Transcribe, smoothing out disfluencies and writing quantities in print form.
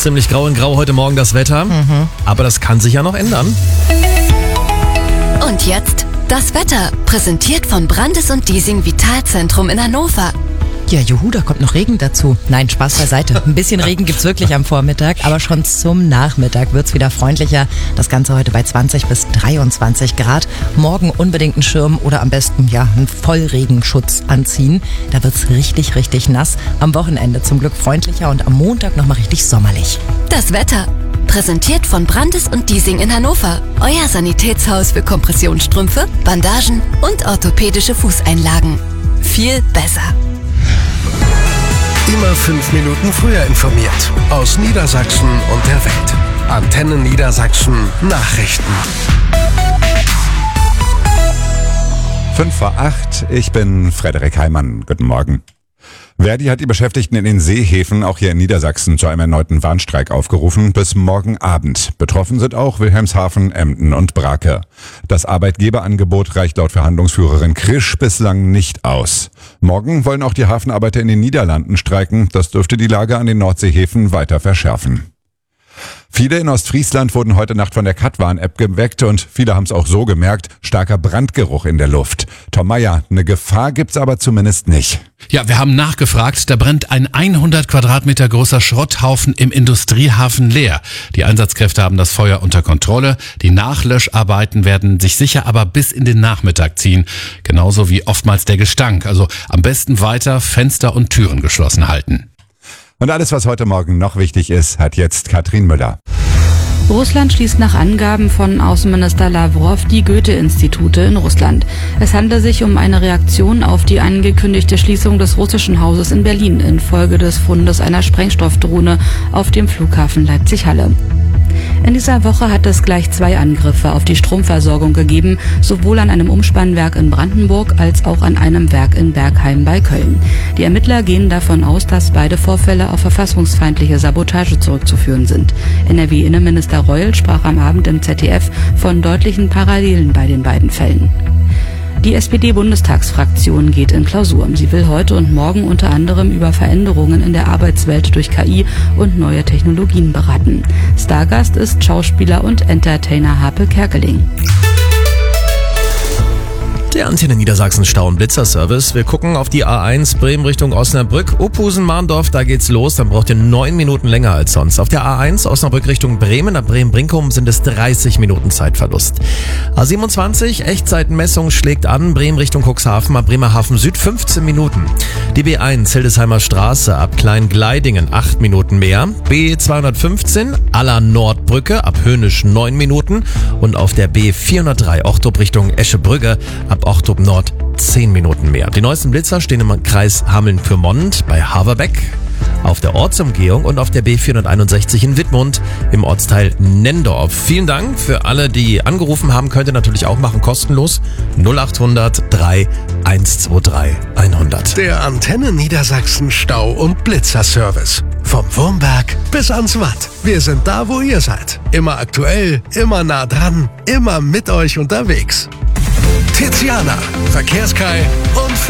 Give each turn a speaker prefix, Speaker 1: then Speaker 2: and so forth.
Speaker 1: Ziemlich grau in grau heute Morgen das Wetter. Aber das kann sich ja noch ändern.
Speaker 2: Und jetzt das Wetter, präsentiert von Brandes & Diesing Vitalzentrum in Hannover.
Speaker 3: Ja, juhu, da kommt noch Regen dazu. Nein, Spaß beiseite. Ein bisschen Regen gibt's wirklich am Vormittag, aber schon zum Nachmittag wird's wieder freundlicher. Das Ganze heute bei 20 bis 23 Grad. Morgen unbedingt einen Schirm oder am besten einen Vollregenschutz anziehen. Da wird's richtig, richtig nass. Am Wochenende zum Glück freundlicher und am Montag nochmal richtig sommerlich.
Speaker 2: Das Wetter, präsentiert von Brandes & Diesing in Hannover. Euer Sanitätshaus für Kompressionsstrümpfe, Bandagen und orthopädische Fußeinlagen. Viel besser.
Speaker 4: Immer 5 Minuten früher informiert. Aus Niedersachsen und der Welt. Antenne Niedersachsen Nachrichten.
Speaker 5: 7:55, ich bin Frederik Heimann. Guten Morgen. Verdi hat die Beschäftigten in den Seehäfen auch hier in Niedersachsen zu einem erneuten Warnstreik aufgerufen bis morgen Abend. Betroffen sind auch Wilhelmshaven, Emden und Brake. Das Arbeitgeberangebot reicht laut Verhandlungsführerin Krisch bislang nicht aus. Morgen wollen auch die Hafenarbeiter in den Niederlanden streiken. Das dürfte die Lage an den Nordseehäfen weiter verschärfen. Viele in Ostfriesland wurden heute Nacht von der Katwarn-App geweckt und viele haben es auch so gemerkt, starker Brandgeruch in der Luft. Tom Meyer, eine Gefahr gibt's aber zumindest nicht.
Speaker 6: Ja, wir haben nachgefragt, da brennt ein 100 Quadratmeter großer Schrotthaufen im Industriehafen leer. Die Einsatzkräfte haben das Feuer unter Kontrolle. Die Nachlöscharbeiten werden sich sicher aber bis in den Nachmittag ziehen. Genauso wie oftmals der Gestank. Also am besten weiter Fenster und Türen geschlossen halten.
Speaker 5: Und alles, was heute Morgen noch wichtig ist, hat jetzt Katrin Müller.
Speaker 7: Russland schließt nach Angaben von Außenminister Lavrov die Goethe-Institute in Russland. Es handelt sich um eine Reaktion auf die angekündigte Schließung des russischen Hauses in Berlin infolge des Fundes einer Sprengstoffdrohne auf dem Flughafen Leipzig-Halle. In dieser Woche hat es gleich 2 Angriffe auf die Stromversorgung gegeben, sowohl an einem Umspannwerk in Brandenburg als auch an einem Werk in Bergheim bei Köln. Die Ermittler gehen davon aus, dass beide Vorfälle auf verfassungsfeindliche Sabotage zurückzuführen sind. NRW-Innenminister Reul sprach am Abend im ZDF von deutlichen Parallelen bei den beiden Fällen. Die SPD-Bundestagsfraktion geht in Klausur. Sie will heute und morgen unter anderem über Veränderungen in der Arbeitswelt durch KI und neue Technologien beraten. Stargast ist Schauspieler und Entertainer Harpe Kerkeling.
Speaker 1: Der Antenne Niedersachsen Stau- und Blitzerservice. Wir gucken auf die A1 Bremen Richtung Osnabrück. Opusen-Mahndorf, da geht's los. Dann braucht ihr 9 Minuten länger als sonst. Auf der A1 Osnabrück Richtung Bremen, ab Bremen-Brinkum sind es 30 Minuten Zeitverlust. A27 Echtzeitmessung schlägt an. Bremen Richtung Cuxhaven, ab Bremerhaven Süd 15 Minuten. Die B1 Hildesheimer Straße ab Kleingleidingen 8 Minuten mehr. B215 Aller Nordbrücke ab Höhnisch 9 Minuten. Und auf der B403 Ochtrup Richtung Eschebrügge ab Ochtrup Nord 10 Minuten mehr. Die neuesten Blitzer stehen im Kreis Hameln-Pyrmont bei Haverbeck, auf der Ortsumgehung und auf der B461 in Wittmund im Ortsteil Nendorf. Vielen Dank für alle, die angerufen haben. Könnt ihr natürlich auch machen, kostenlos. 0800 3 123 100.
Speaker 4: Der Antenne Niedersachsen Stau- und Blitzerservice. Vom Wurmberg bis ans Watt. Wir sind da, wo ihr seid. Immer aktuell, immer nah dran, immer mit euch unterwegs. Tiziana, Verkehrskai und